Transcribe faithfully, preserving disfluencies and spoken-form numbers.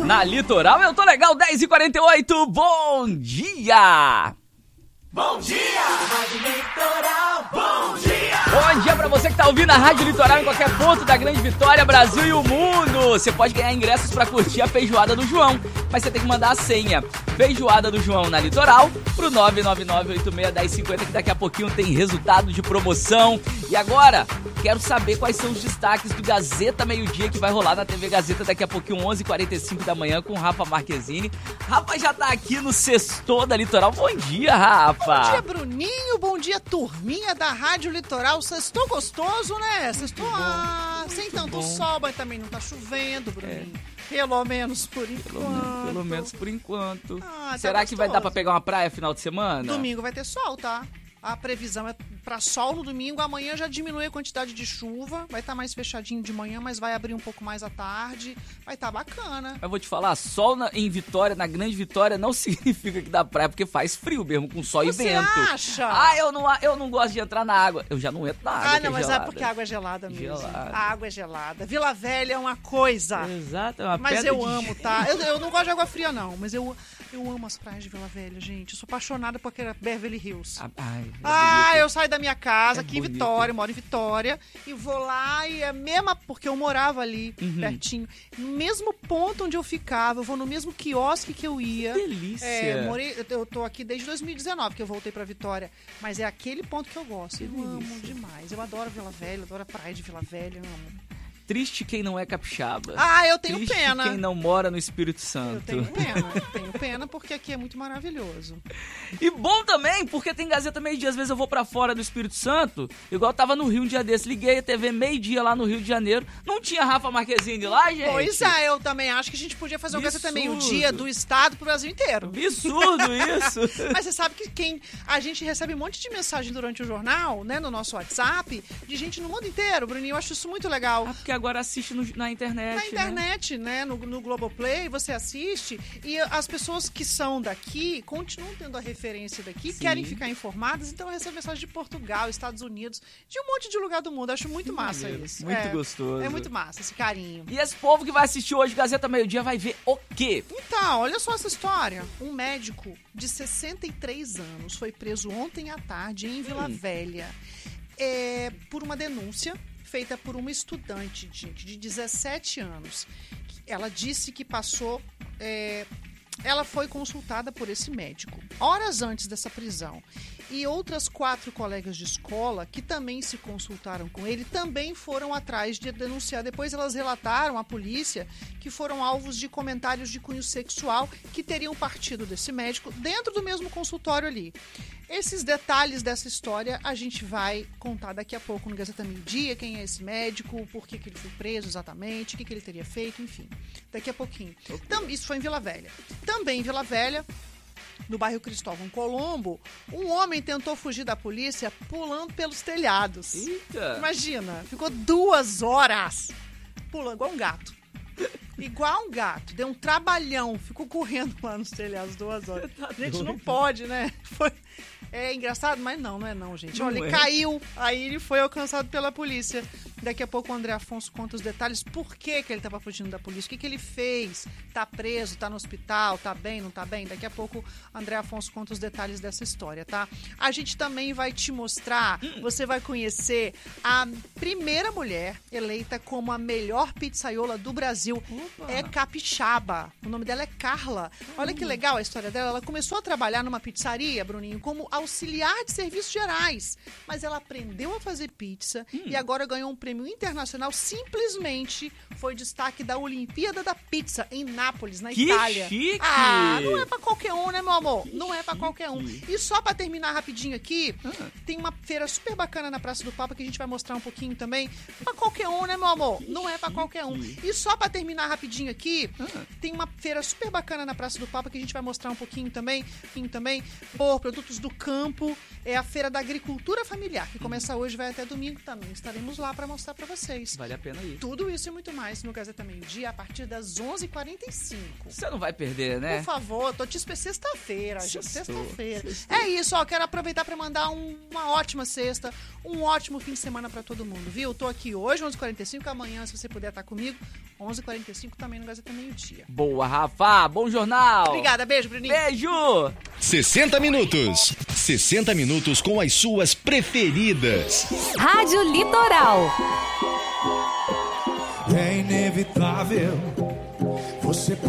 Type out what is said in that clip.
na Litoral. Eu tô legal, dez e quarenta e oito, bom dia! Bom dia! Rádio Litoral, bom dia! Bom dia pra você que tá ouvindo a Rádio Litoral em qualquer ponto da Grande Vitória, Brasil e o mundo. Você pode ganhar ingressos pra curtir a feijoada do João, mas você tem que mandar a senha Feijoada do João na Litoral pro nove nove nove oito seis um zero cinco zero, que daqui a pouquinho tem resultado de promoção. E agora, quero saber quais são os destaques do Gazeta Meio-Dia, que vai rolar na T V Gazeta daqui a pouquinho, onze e quarenta e cinco da manhã, com o Rafa Marquezine. Rafa já tá aqui no Sextou da Litoral. Bom dia, Rafa! Bom dia, Bruninho. Bom dia, turminha da Rádio Litoral. Sextou gostoso, né? Sextou ah, sem tanto bom. sol, mas também não tá chovendo, Bruninho. É. Pelo menos por enquanto. Pelo, pelo menos por enquanto. Ah, tá Será que vai dar gostoso. pra pegar uma praia final de semana? Domingo vai ter sol, tá? A previsão é pra sol no domingo. Amanhã já diminui a quantidade de chuva. Vai estar mais fechadinho de manhã, mas vai abrir um pouco mais à tarde. Vai estar bacana. Eu vou te falar, sol na, em Vitória, na Grande Vitória, não significa que dá praia, porque faz frio mesmo, com sol Você e vento. acha? Ah, eu não, eu não gosto de entrar na água. Eu já não entro na água. Ah, que não, é mas gelada. é porque a água é gelada mesmo. Gelada. A água é gelada. Vila Velha é uma coisa. Exato, é uma Mas pedra eu de amo, gelo. tá? Eu, eu não gosto de água fria, não. Mas eu, eu amo as praias de Vila Velha, gente. Eu sou apaixonada por aquela Beverly Hills. Ah, ai, é Ah, bonito. eu saio da minha casa É aqui em bonito. Vitória, eu moro em Vitória, e vou lá e é a mesma, porque eu morava ali, Uhum. pertinho, no mesmo ponto onde eu ficava, eu vou no mesmo quiosque que eu ia. Que delícia. É, morei, eu- eu tô aqui desde dois mil e dezenove que eu voltei pra Vitória, mas é aquele ponto que eu gosto. Eu amo demais. Eu adoro Vila Velha, adoro a praia de Vila Velha, eu amo. Triste quem não é capixaba. Ah, eu tenho Triste pena. quem não mora no Espírito Eu Santo. tenho pena, eu tenho pena porque aqui é muito maravilhoso. E bom também, porque tem Gazeta meio-dia. Às vezes eu vou pra fora do Espírito Santo, igual eu tava no Rio um dia desse. Liguei a T V meio-dia lá no Rio de Janeiro. Não tinha Rafa Marquezine lá, gente? Pois é, eu também acho que a gente podia fazer um Gazeta meio-dia do estado pro Brasil inteiro. Absurdo isso. Mas você sabe que quem a gente recebe um monte de mensagem durante o jornal, né, no nosso WhatsApp, de gente no mundo inteiro, Bruninho. Eu acho isso muito legal. Ah, porque agora assiste no- na internet, Na né? internet, né, no, no Globoplay, você assiste e as pessoas que são daqui continuam tendo a referência daqui, Sim. querem ficar informadas, então eu recebo mensagem de Portugal, Estados Unidos, de um monte de lugar do mundo. Eu acho muito massa maneiro, isso. muito É, gostoso. É muito massa esse carinho. E esse povo que vai assistir hoje Gazeta Meio-Dia vai ver o quê? Então, olha só essa história. Um médico de sessenta e três anos foi preso ontem à tarde em Vila Hum. Velha é, por uma denúncia feita por uma estudante, gente, de dezessete anos. Ela disse que passou... é, ela foi consultada por esse médico horas antes dessa prisão. E outras quatro colegas de escola que também se consultaram com ele também foram atrás de denunciar. Depois elas relataram à polícia que foram alvos de comentários de cunho sexual que teriam partido desse médico dentro do mesmo consultório ali. Esses detalhes dessa história a gente vai contar daqui a pouco no Gazeta Meio-Dia, quem é esse médico, por que, que ele foi preso exatamente, o que, que ele teria feito, enfim. Daqui a pouquinho. Então, isso foi em Vila Velha. Também em Vila Velha, no bairro Cristóvão Colombo, um homem tentou fugir da polícia pulando pelos telhados. Eita. Imagina, ficou duas horas pulando, igual um gato. Igual um gato, deu um trabalhão, ficou correndo lá nos telhados duas horas. Gente, não pode, né? Foi... É engraçado, mas não, não é não, gente. Não Olha, ele é. caiu, aí ele foi alcançado pela polícia. Daqui a pouco o André Afonso conta os detalhes, por que, que ele estava fugindo da polícia, o que, que ele fez, tá preso, tá no hospital, tá bem, não tá bem. Daqui a pouco o André Afonso conta os detalhes dessa história, tá? A gente também vai te mostrar, você vai conhecer a primeira mulher eleita como a melhor pizzaiola do Brasil. Opa. É capixaba. O nome dela é Carla. Olha que legal a história dela. Ela começou a trabalhar numa pizzaria, Bruninho, como auxiliar de serviços gerais. Mas ela aprendeu a fazer pizza Hum. e agora ganhou um prêmio internacional. Simplesmente foi destaque da Olimpíada da Pizza em Nápoles, na Que Itália. chique! Ah, não é pra qualquer um, né, meu amor? Não é pra qualquer um. chique. E só pra terminar rapidinho aqui, Ah. tem uma feira super bacana na Praça do Papa que a gente vai mostrar um pouquinho também. Pra qualquer um, né, meu amor? Não é pra qualquer um. E só pra terminar rapidinho aqui, Ah. tem uma feira super bacana na Praça do Papa que a gente vai mostrar um pouquinho também, um pouquinho também, por produtos do campo. É a Feira da Agricultura Familiar, que começa hoje e vai até domingo também. Estaremos lá pra mostrar. mostrar pra vocês. Vale a pena ir. Tudo isso e muito mais no Gazeta Meio Dia a partir das onze e quarenta e cinco. Você não vai perder, né? Por favor, tô te esperando sexta-feira, gente. Sextou, Sexta-feira. sextou. É isso, ó. Quero aproveitar pra mandar um- uma ótima sexta, um ótimo fim de semana pra todo mundo, viu? Tô aqui hoje, onze e quarenta e cinco. Amanhã, se você puder estar comigo, onze e quarenta e cinco também no Gazeta Meio Dia. Boa, Rafa. Bom jornal. Obrigada, beijo, Bruninho. Beijo. sessenta minutos. sessenta minutos com as suas preferidas. Rádio Litoral. É inevitável você